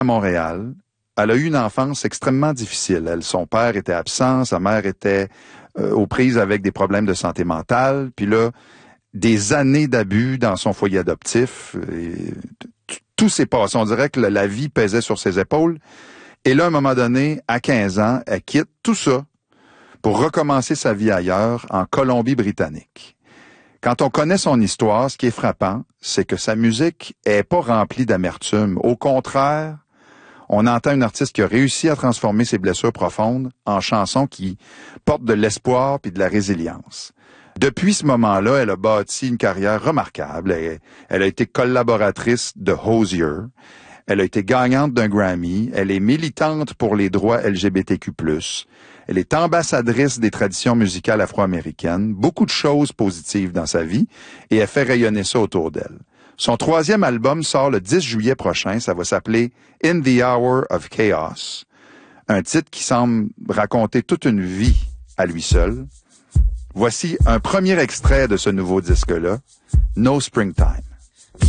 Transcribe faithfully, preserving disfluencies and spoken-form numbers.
à Montréal. Elle a eu une enfance extrêmement difficile. Elle, son père était absent, sa mère était euh, aux prises avec des problèmes de santé mentale. Puis là, des années d'abus dans son foyer adoptif. Et tout s'est passé. On dirait que la vie pesait sur ses épaules. Et là, à un moment donné, à quinze ans, elle quitte tout ça pour recommencer sa vie ailleurs, en Colombie-Britannique. Quand on connaît son histoire, ce qui est frappant, c'est que sa musique est pas remplie d'amertume. Au contraire, on entend une artiste qui a réussi à transformer ses blessures profondes en chansons qui portent de l'espoir puis de la résilience. Depuis ce moment-là, elle a bâti une carrière remarquable. Elle, elle a été collaboratrice de Hozier. Elle a été gagnante d'un Grammy. Elle est militante pour les droits L G B T Q plus. Elle est ambassadrice des traditions musicales afro-américaines. Beaucoup de choses positives dans sa vie et elle fait rayonner ça autour d'elle. Son troisième album sort le dix juillet prochain. Ça va s'appeler In the Hour of Chaos. Un titre qui semble raconter toute une vie à lui seul. Voici un premier extrait de ce nouveau disque-là, No Springtime.